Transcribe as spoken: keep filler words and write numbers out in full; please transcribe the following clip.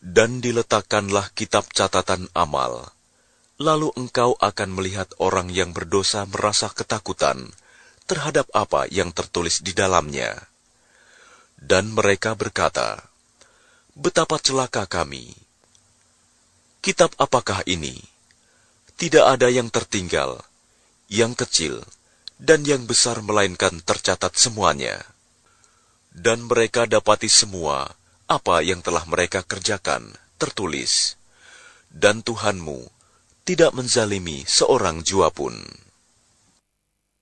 Dan diletakkanlah kitab catatan amal. Lalu engkau akan melihat orang yang berdosa merasa ketakutan terhadap apa yang tertulis di dalamnya. Dan mereka berkata, "Betapa celaka kami! Kitab apakah ini? Tidak ada yang tertinggal, yang kecil, dan yang besar melainkan tercatat semuanya." Dan mereka dapati semua apa yang telah mereka kerjakan tertulis. Dan Tuhanmu tidak menzalimi seorang jua pun.